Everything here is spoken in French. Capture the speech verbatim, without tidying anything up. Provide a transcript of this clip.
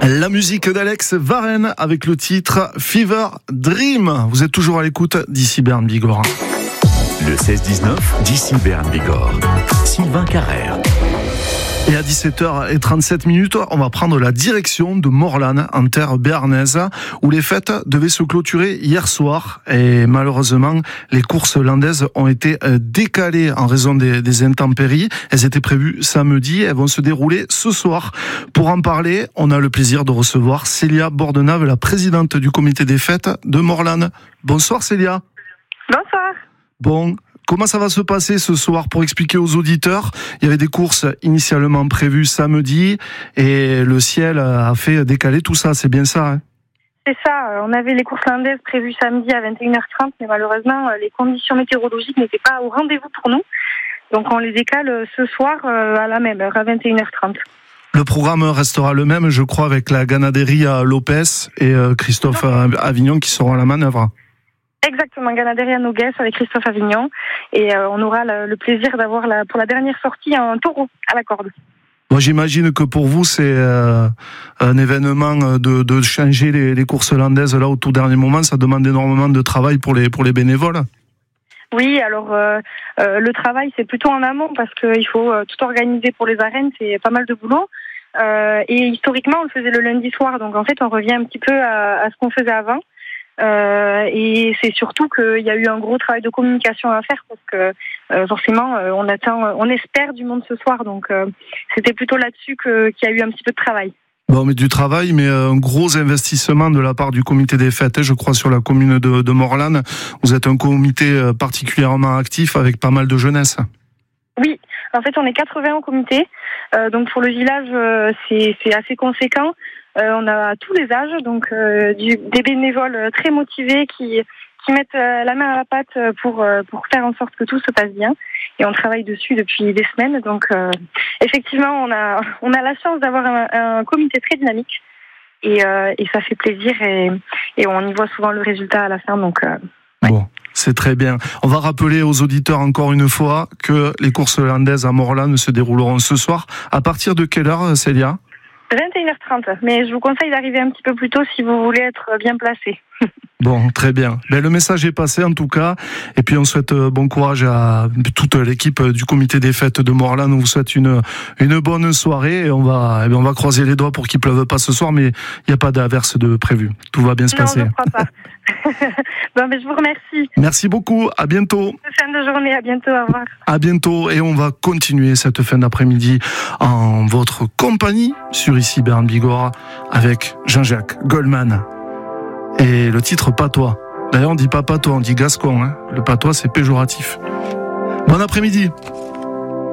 La musique d'Alex Varenne avec le titre Fever Dream. Vous êtes toujours à l'écoute d'ici Berne Bigorre. Le seize dix-neuf d'ici Berne Bigorre. Sylvain Carrère. Et à dix-sept heures trente-sept minutes, on va prendre la direction de Morlan, en terre béarnaise, où les fêtes devaient se clôturer hier soir. Et malheureusement, les courses landaises ont été décalées en raison des, des intempéries. Elles étaient prévues samedi, elles vont se dérouler ce soir. Pour en parler, on a le plaisir de recevoir Célia Bordenave, la présidente du comité des fêtes de Morlan. Bonsoir Célia. Bonsoir. Bon, comment ça va se passer ce soir? Pour expliquer aux auditeurs, il y avait des courses initialement prévues samedi et le ciel a fait décaler tout ça, c'est bien ça hein? C'est ça, on avait les courses landaises prévues samedi à vingt et une heures trente, mais malheureusement les conditions météorologiques n'étaient pas au rendez-vous pour nous. Donc on les décale ce soir à la même heure, à vingt et une heures trente. Le programme restera le même, je crois, avec la Ganaderie à Lopez et Christophe Avignon qui seront à la manœuvre. Exactement, Ganaderie à Noguès avec Christophe Avignon. Et euh, on aura le, le plaisir d'avoir la, pour la dernière sortie un taureau à la corde. Moi, j'imagine que pour vous, c'est euh, un événement de, de changer les, les courses landaises là au tout dernier moment. Ça demande énormément de travail pour les, pour les bénévoles. Oui, alors euh, euh, le travail, c'est plutôt en amont parce qu'il faut euh, tout organiser pour les arènes. C'est pas mal de boulot. Euh, et historiquement, on le faisait le lundi soir. Donc en fait, on revient un petit peu à, à ce qu'on faisait avant. Euh, et c'est surtout qu'il y a eu un gros travail de communication à faire parce que euh, forcément euh, on attend, on espère du monde ce soir, donc euh, c'était plutôt là-dessus que, qu'il y a eu un petit peu de travail. Bon, mais du travail, mais un gros investissement de la part du comité des fêtes, je crois, sur la commune de, de Morlan. Vous êtes un comité particulièrement actif avec pas mal de jeunesse. Oui, en fait on est quatre-vingts au comité, euh, donc pour le village euh, c'est, c'est assez conséquent. Euh, on a tous les âges, donc euh, du, des bénévoles très motivés qui, qui mettent euh, la main à la pâte pour, euh, pour faire en sorte que tout se passe bien. Et on travaille dessus depuis des semaines. Donc euh, effectivement, on a, on a la chance d'avoir un, un comité très dynamique. Et, euh, et ça fait plaisir et, et on y voit souvent le résultat à la fin. Donc, euh, ouais. Bon, c'est très bien. On va rappeler aux auditeurs encore une fois que les courses landaises à Morlan se dérouleront ce soir. À partir de quelle heure, Célia ? vingt et une heures trente, mais je vous conseille d'arriver un petit peu plus tôt si vous voulez être bien placé. Bon, très bien. Ben, le message est passé en tout cas. Et puis on souhaite bon courage à toute l'équipe du comité des fêtes de Morlan. On vous souhaite une, une bonne soirée et on va, eh bien, on va croiser les doigts pour qu'il pleuve pas ce soir, mais il n'y a pas d'averse de prévu. Tout va bien se non, passer. Non, je ne crois pas. Bon, mais je vous remercie. Merci beaucoup. À bientôt. Bonne fin de journée. À bientôt. Au revoir. À bientôt. Et on va continuer cette fin d'après-midi en votre compagnie sur ici Berne Bigorre avec Jean-Jacques Goldman. Et le titre patois. D'ailleurs, on dit pas patois, on dit gascon. Hein. Le patois, c'est péjoratif. Bon après-midi.